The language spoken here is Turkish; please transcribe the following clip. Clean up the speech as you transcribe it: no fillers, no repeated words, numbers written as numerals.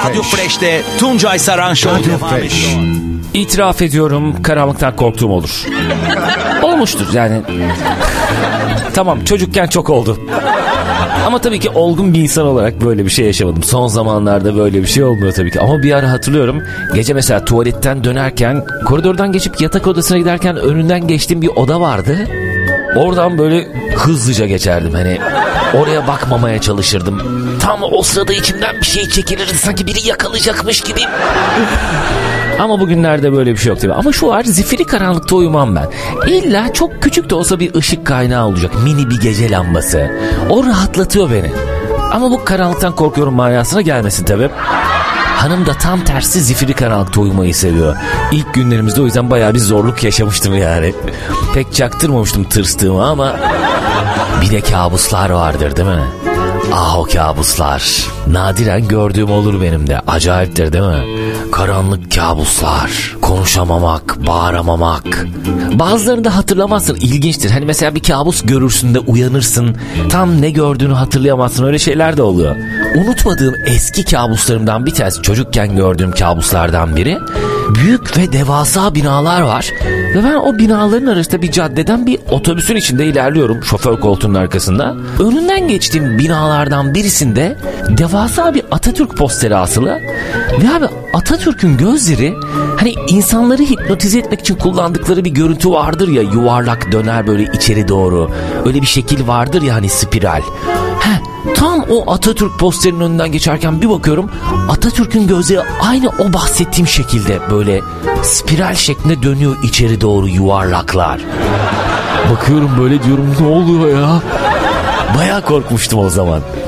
Radyo Fresh'te Tuncay Saran Show devam ediyor. İtiraf ediyorum, karanlıktan korktuğum olur. Olmuştur yani. Tamam, çocukken çok oldu. Ama tabii ki olgun bir insan olarak böyle bir şey yaşamadım. Son zamanlarda böyle bir şey olmuyor tabii ki. Ama bir ara hatırlıyorum. Gece mesela tuvaletten dönerken, koridordan geçip yatak odasına giderken önünden geçtiğim bir oda vardı. Oradan böyle hızlıca geçerdim. Hani oraya bakmamaya çalışırdım. Tam o sırada içimden bir şey çekilirdi. Sanki biri yakalayacakmış gibi. Ama bugünlerde böyle bir şey yok değil mi? Ama şu var, zifiri karanlıkta uyumam ben. İlla çok küçük de olsa bir ışık kaynağı olacak. Mini bir gece lambası. O rahatlatıyor beni. Ama bu karanlıktan korkuyorum manasına gelmesin tabii. Hanım da tam tersi zifiri karanlıkta uyumayı seviyor. İlk günlerimizde o yüzden bayağı bir zorluk yaşamıştım yani. Pek çaktırmamıştım tırstığımı ama bir de kabuslar vardır değil mi? Ah o kabuslar. Nadiren gördüğüm olur benim de. Acayiptir değil mi? Karanlık kabuslar. Konuşamamak, bağıramamak. Bazılarını da hatırlamazsın. İlginçtir. Hani mesela bir kabus görürsün de uyanırsın. Tam ne gördüğünü hatırlayamazsın. Öyle şeyler de oluyor. Unutmadığım eski kabuslarımdan bir tanesi, çocukken gördüğüm kabuslardan biri. Büyük ve devasa binalar var. Ve ben o binaların arasında bir caddeden bir otobüsün içinde ilerliyorum. Şoför koltuğunun arkasında. Önünden geçtiğim binalardan birisinde devasa bir Atatürk posteri asılı. Ve abi Atatürk'ün gözleri, hani insanları hipnotize etmek için kullandıkları bir görüntü vardır ya, yuvarlak döner böyle içeri doğru. Öyle bir şekil vardır ya, hani spiral. Tam o Atatürk posterinin önünden geçerken bir bakıyorum, Atatürk'ün gözleri aynı o bahsettiğim şekilde böyle spiral şeklinde dönüyor içeri doğru, yuvarlaklar. Bakıyorum böyle, diyorum ne oluyor ya? Bayağı korkmuştum o zaman.